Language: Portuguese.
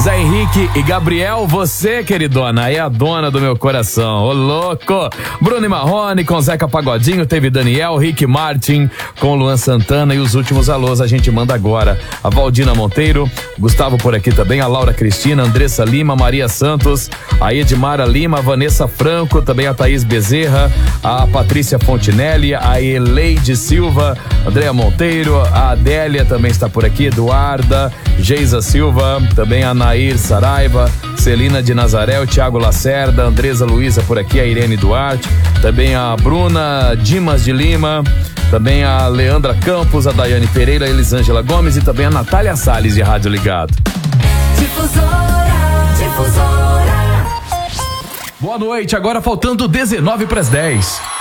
Zé Henrique e Gabriel, você, queridona, é a dona do meu coração, ô louco. Bruno e Marrone com Zeca Pagodinho, teve Daniel, Rick Martin com Luan Santana e os últimos alôs a gente manda agora. A Valdina Monteiro, Gustavo por aqui também, a Laura Cristina, Andressa Lima, Maria Santos, a Edmara Lima, a Vanessa Franco, também a Thaís Bezerra, a Patrícia Fontinelli, a Eleide Silva, Andréa Monteiro, a Adélia também está por aqui, Eduarda, Geisa Silva, também a Nair Saraiva, Celina de Nazaré, o Thiago Lacerda, Andresa Luiza por aqui, a Irene Duarte, também a Bruna Dimas de Lima, também a Leandra Campos, a Daiane Pereira, a Elisângela Gomes e também a Natália Salles de Rádio Ligado. Difusora. Boa noite, agora faltando 19 para as 10.